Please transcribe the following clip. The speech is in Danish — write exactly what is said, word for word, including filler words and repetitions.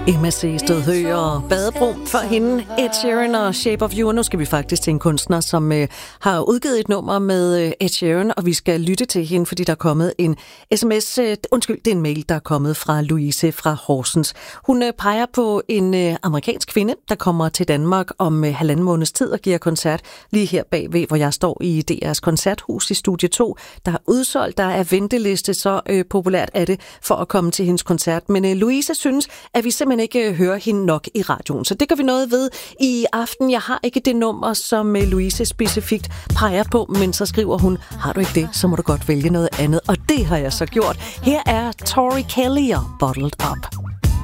Emma C. Stødhø og Badebro for hende, Ed Sheeran og Shape of You. Og nu skal vi faktisk til en kunstner, som øh, har udgivet et nummer med øh, Ed Sheeran, og vi skal lytte til hende, fordi der er kommet en sms, øh, undskyld, det er en mail, der er kommet fra Louise fra Horsens. Hun øh, peger på en øh, amerikansk kvinde, der kommer til Danmark om øh, halvanden måneds tid og giver koncert lige her bagved, hvor jeg står i D R's koncerthus i Studie to. Der er udsolgt, der er venteliste, så øh, populært er det for at komme til hendes koncert. Men øh, Louise synes, at vi simpelthen ikke hører hende nok i radioen. Så det gør vi noget ved i aften. Jeg har ikke det nummer, som Louise specifikt peger på, men så skriver hun, har du ikke det, så må du godt vælge noget andet. Og det har jeg så gjort. Her er Tori Kelly og Bottled Up.